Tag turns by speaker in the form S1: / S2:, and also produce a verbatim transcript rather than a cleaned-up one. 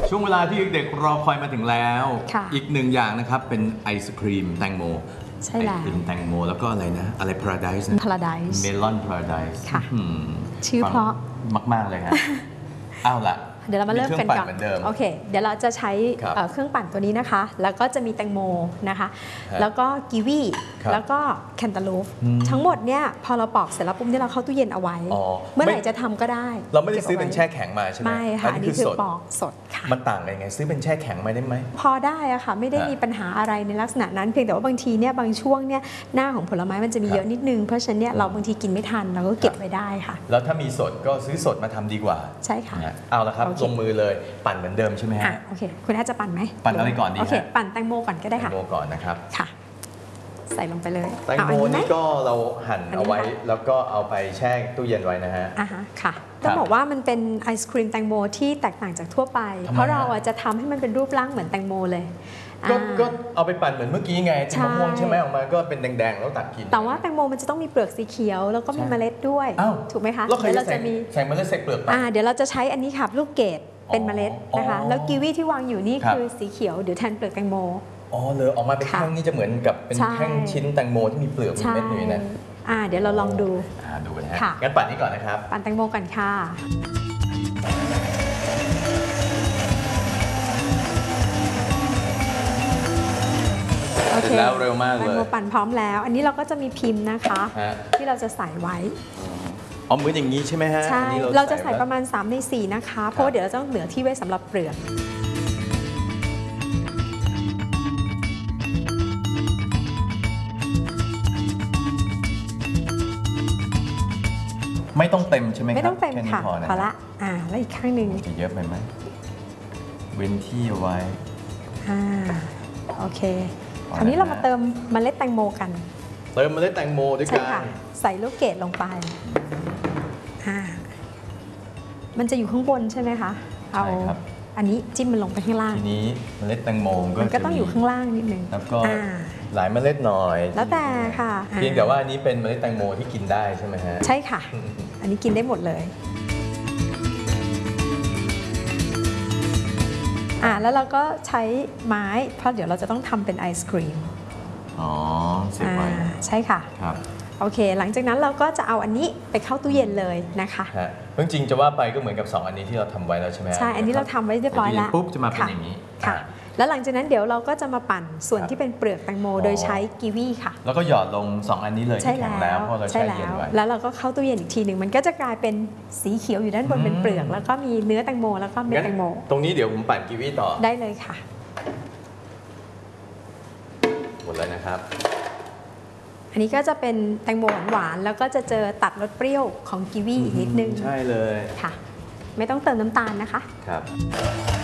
S1: ช่วงเวลาที่เด็กๆรอคอยมาถึงแล้วอีกหนึ่งอย่างนะครับเป็นไอศครีมแตงโม
S2: ใช่แล้ว
S1: ไอศครีมแตงโมแล้วก็อะไรนะอะไร Paradise นะ
S2: Paradise
S1: เมลอน Paradise
S2: ค่ะชื่อเพราะ
S1: มากๆเลยฮะอ้าวล่ะ
S2: เดี๋ยวเรามาเริ่มกันก่อนโอเคเดี๋ยวเราจะใช้เครื่องปั่นตัวนี้นะคะแล้วก็จะมีแตงโมนะคะแล้วก็กีวีแล้วก็แคนตาลูปทั้งหมดเนี่ยพอเราปอกเสร็จแล้วปุ๊บเนี่ยเราเข้าตู้เย็นเอาไว้เมื่อไหร่จะทำก็ได้
S1: เราไม่ได้ซื้อเป็นแช่แข็งมาใช่ไหม
S2: ไม่ค่ะอันนี้คือปอกสดค่ะ
S1: มันต่างกันยังไงซื้อเป็นแช่แข็งมาได้ไหม
S2: พอได้อะค่ะไม่ได้มีปัญหาอะไรในลักษณะนั้นเพียงแต่ว่าบางทีเนี่ยบางช่วงเนี่ยหน้าของผลไม้มันจะมีเยอะนิดนึงเพราะฉะนั้นเนี่ยเราบางทีกินไม่ทันเราก็เก็บไว้ได้ค่ะ
S1: แล้วถ้ามีสดก็ซื้อสดมาทำดีกว่า
S2: ใช่ค่ะ
S1: เอาละครับลงมือเลยปั่นเหมือนเดิมใช่ไหมฮะ
S2: โอเคคุณอาจจะปั่นไหม
S1: ปั่นอะไรก่อนดี
S2: โอเคปั่นแตงโมก่อนก็ได้ค่ะ
S1: แตงโมก่อนนะครับ
S2: ค่ะใส่ลงไปเลย
S1: แตงโมนี่ก็เราหั่นเอาไว้แล้วก็เอาไปแช่ตู้เย็นไว้นะฮะ
S2: อ่าฮะค่ะต้องบอกว่ามันเป็นไอศครีมแตงโมที่แตกต่างจากทั่วไปเพราะเราจะทำให้มันเป็นรูปร่างเหมือนแตงโมเลย
S1: ก็เอาไปปั่นเหมือนเมื่อกี้ไงมะม่วงใช่ไหมออกมาก็เป็นแดงๆแล้วตัดกิน
S2: แต่ว่าแตงโมมันจะต้องมีเปลือกสีเขียวแล้วก็มีเมล็ดด้วยถูกไหมคะ
S1: เดี๋ยวเราจะมีใส่เมล็ดใส่เปลือก
S2: อ่าเดี๋ยวเราจะใช้อันนี้ค่ะลูกเกดเป็นเมล็ดนะคะแล้วกีวีที่วางอยู่นี่คือสีเขียวเดี๋ยวแทนเปลือกแตงโม
S1: อ๋อเลยออกมาเป็นแท่งนี่จะเหมือนกับเป็นแท่งชิ้นแตงโมที่มีเปลือกมีเม็ดอยู่นะ
S2: อ่าเดี๋ยวเราลองดู
S1: อ่าดูนะฮะงั้นปั่นนี้ก่อนนะครับ
S2: ปั่นแตงโมก่อนค่ะ
S1: โอเคแล้วเร็วมากเลย
S2: แตงโมปั่นพร้อมแล้วอันนี้เราก็จะมีพิมพ์นะคะที่เราจะใส่ไว้
S1: อ๋อเหมือนอย่างนี้ใช่ไหมฮะ
S2: ใช่เราจะใส่ประมาณสามในสี่นะคะเพราะว่าเดี๋ยวเราต้องเหลือที่ไว้สำหรับเปลือก
S1: ไม่ต้องเต็มใช่ไหมครับ
S2: ไม่ต้องเต็มค่ะพอละอ่าแล้วอีกข้างหนึ่ง
S1: จะเยอะไปไหมเว้นที่เอาไว้
S2: อ่าโอเคอันนี้เรามาเติมเมล็ดแตงโมกัน
S1: เติมเมล็ดแตงโมด้วยกัน
S2: ใส่ลูกเกดลงไปอ่ามันจะอยู่ข้างบนใช่ไหมคะเอาอันนี้จิ้มมันลงไปข้างล่าง
S1: ทีนี้เมล็ดแตงโม
S2: มันก็ต้องอยู่ข้างล่างนิดนึง
S1: แล้วก็หลายเมล็ดหน่อย
S2: แล้วแต่ค่ะ
S1: เพียงแต่ว่าอันนี้เป็นเมล็ดแตงโมที่กินได้ใช่ไหมฮะ
S2: ใช่ค่ะอันนี้กินได้หมดเลยอ่าแล้วเราก็ใช้ไม้เพราะเดี๋ยวเราจะต้องทำเป็นไอศครีม
S1: อ๋อเสียบไว้
S2: ใช่ค่ะ
S1: ครับ
S2: โอเคหลังจากนั้นเราก็จะเอาอันนี้ไปเข้าตู้เย็นเลยนะคะ
S1: จริงๆจะว่าไปก็เหมือนกับสองอันนี้ที่เราทำไว้แล้วใช่ไหม
S2: ใช่อันนี้เราทำไว้เรียบร้อยแล้ว
S1: ปุ๊บจะมาเป็นอย่างนี้
S2: ค่ะแล้วหลังจากนั้นเดี๋ยวเราก็จะมาปั่นส่วนที่เป็นเปลือกแตงโมโดยใช้กีวีค่ะ
S1: แล้วก็หยอดลงสองอันนี้เลย
S2: ใช่แล้ว
S1: เพราะเราแช่เย็นไว้
S2: แล้วเราก็เข้าตู้เย็นอีกทีหนึ่งมันก็จะกลายเป็นสีเขียวอยู่ด้านบนเป็นเปลือกแล้วก็มีเนื้อแตงโมแล้วก็เม็ดแตงโม
S1: ตรงนี้เดี๋ยวผมปั่นกีวีต่อ
S2: ได้เลยค่ะ
S1: หมดแล้วนะครับ
S2: อันนี้ก็จะเป็นแตงโมหวานๆแล้วก็จะเจอตัดรสเปรี้ยวของกีวีอีกนิดนึง
S1: ใช่เลย
S2: ค่ะไม่ต้องเติมน้ำตาลนะคะ
S1: ครับ